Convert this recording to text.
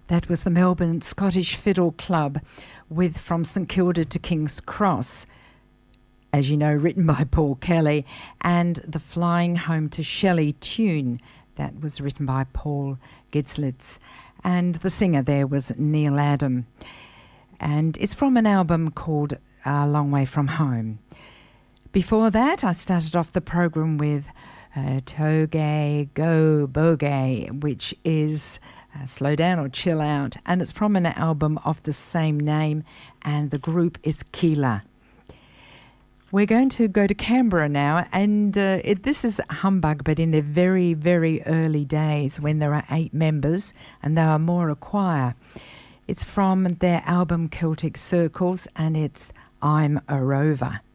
That was the Melbourne Scottish Fiddle Club with From St Kilda to King's Cross, as you know, written by Paul Kelly, and the Flying Home to Shelley tune, that was written by Paul Gitzlitz, and the singer there was Neil Adam, and it's from an album called A Long Way From Home. Before that, I started off the program with Togay Go Bogay, which is Slow Down or Chill Out, and it's from an album of the same name, and the group is Keela. We're going to go to Canberra now, and this is Humbug, but in their very, very early days when there are 8 members and they are more a choir. It's from their album Celtic Circles, and it's I'm a Rover.